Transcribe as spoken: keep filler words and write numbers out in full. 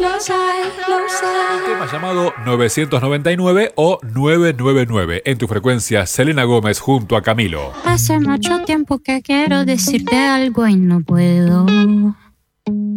lo sé, lo sé. Tema llamado novecientos noventa y nueve o nueve nueve nueve en tu frecuencia Selena Gómez junto a Camilo. Hace mucho tiempo que quiero decirte algo y no puedo.